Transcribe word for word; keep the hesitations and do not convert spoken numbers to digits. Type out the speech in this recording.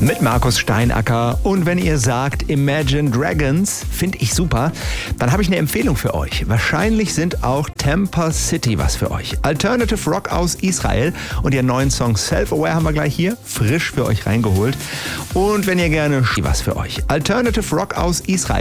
mit Markus Steinacker. Und wenn ihr sagt Imagine Dragons, finde ich super, dann habe ich eine Empfehlung für euch. Wahrscheinlich sind auch Tampa City was für euch. Alternative Rock aus Israel und ihren neuen Song Self-Aware haben wir gleich hier frisch für euch reingeholt. Und wenn ihr gerne was für euch. Alternative Rock aus Israel.